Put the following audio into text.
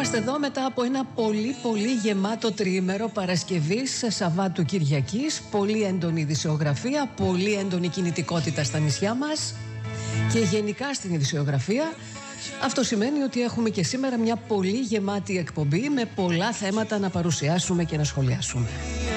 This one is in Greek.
Είμαστε εδώ μετά από ένα πολύ γεμάτο τριήμερο Παρασκευής, Σαββάτου, Κυριακής. Πολύ έντονη ειδησιογραφία, πολύ έντονη κινητικότητα στα νησιά μας και γενικά στην ειδησιογραφία. Αυτό σημαίνει ότι έχουμε και σήμερα μια πολύ γεμάτη εκπομπή με πολλά θέματα να παρουσιάσουμε και να σχολιάσουμε.